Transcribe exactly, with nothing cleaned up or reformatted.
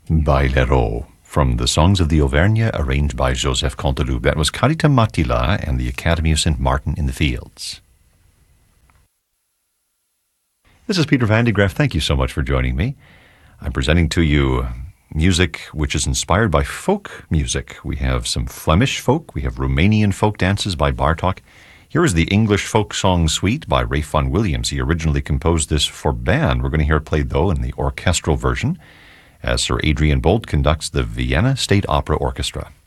Bailero, from the Songs of the Auvergne, arranged by Joseph Canteloup. That was Carita Matila and the Academy of Saint Martin in the Fields. This is Peter Van de Graaff. Thank you so much for joining me. I'm presenting to you music which is inspired by folk music. We have some Flemish folk, we have Romanian folk dances by Bartók. Here is the English folk song suite by Ralph Vaughan Williams. He originally composed this for band. We're going to hear it played, though, in the orchestral version, as Sir Adrian Boult conducts the Vienna State Opera Orchestra.